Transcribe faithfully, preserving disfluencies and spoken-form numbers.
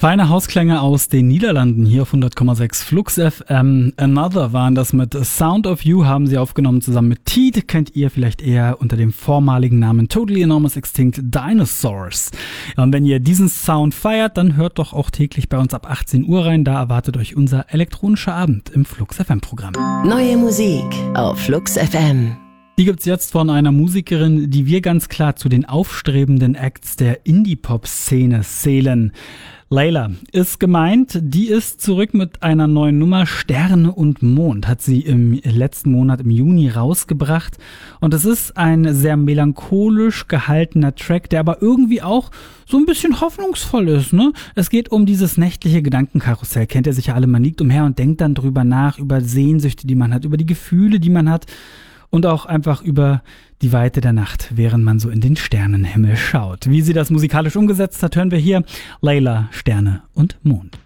Feine Hausklänge aus den Niederlanden hier auf hundert Komma sechs Flux F M. Another waren das mit Sound of You, haben sie aufgenommen zusammen mit Teed, kennt ihr vielleicht eher unter dem vormaligen Namen Totally Enormous Extinct Dinosaurs. Ja, und wenn ihr diesen Sound feiert, dann hört doch auch täglich bei uns ab achtzehn Uhr rein, da erwartet euch unser elektronischer Abend im Flux F M Programm. Neue Musik auf Flux F M. Die gibt's jetzt von einer Musikerin, die wir ganz klar zu den aufstrebenden Acts der Indie-Pop-Szene zählen. Layla ist gemeint, die ist zurück mit einer neuen Nummer. Sterne und Mond hat sie im letzten Monat im Juni rausgebracht. Und es ist ein sehr melancholisch gehaltener Track, der aber irgendwie auch so ein bisschen hoffnungsvoll ist, ne? Es geht um dieses nächtliche Gedankenkarussell. Kennt ihr sicher alle, man liegt umher und denkt dann drüber nach, über Sehnsüchte, die man hat, über die Gefühle, die man hat. Und auch einfach über die Weite der Nacht, während man so in den Sternenhimmel schaut. Wie sie das musikalisch umgesetzt hat, hören wir hier. Layla, Sterne und Mond.